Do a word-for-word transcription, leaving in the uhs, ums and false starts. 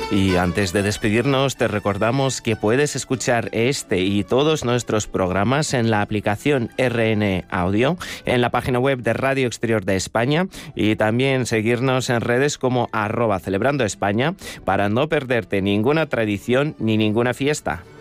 Y antes de despedirnos, te recordamos que puedes escuchar este y todos nuestros programas en la aplicación R N Audio, en la página web de Radio Exterior de España, y también seguirnos en redes como arroba celebrando España para no perderte ninguna tradición ni ninguna fiesta.